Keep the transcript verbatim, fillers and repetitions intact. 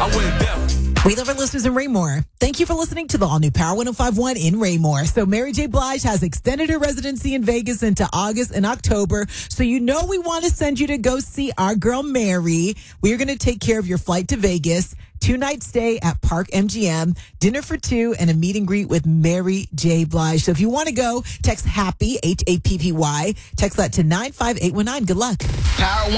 I went deaf. We love our listeners in Raymore. Thank you for listening to the all-new Power one oh five point one in Raymore. So Mary J. Blige has extended her residency in Vegas into August and October. So you know we want to send you to go see our girl Mary. We are going to take care of your flight to Vegas, two-night stay at Park M G M, dinner for two, and a meet and greet with Mary J. Blige. So if you want to go, text HAPPY, H A P P Y. Text that to nine five eight one nine. Good luck. Power